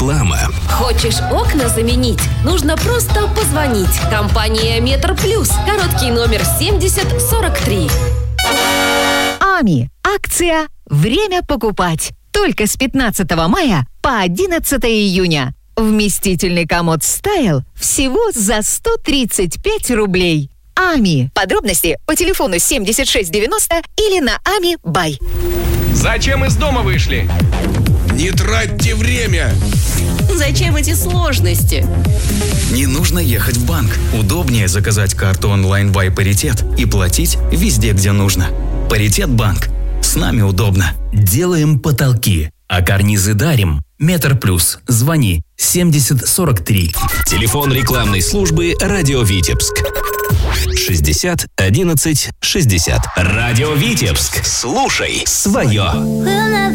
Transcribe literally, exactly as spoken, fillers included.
Реклама. Хочешь окна заменить? Нужно просто позвонить. Компания Метр Плюс. Короткий номер семьдесят сорок три. АМИ. Акция «Время покупать». Только с пятнадцатого мая по одиннадцатое июня. Вместительный комод Style всего за сто тридцать пять рублей. АМИ. Подробности по телефону семьдесят шесть девяносто или на ами бай. Зачем из дома вышли? Не тратьте время! Зачем эти сложности? Не нужно ехать в банк. Удобнее заказать карту онлайн Buy Паритет и платить везде, где нужно. Паритет банк. С нами удобно. Делаем потолки, а карнизы дарим. Метр Плюс. Звони семьдесят сорок три. Телефон рекламной службы «Радио Витебск». шестьдесят одиннадцать шестьдесят. «Радио Витебск». Слушай свое.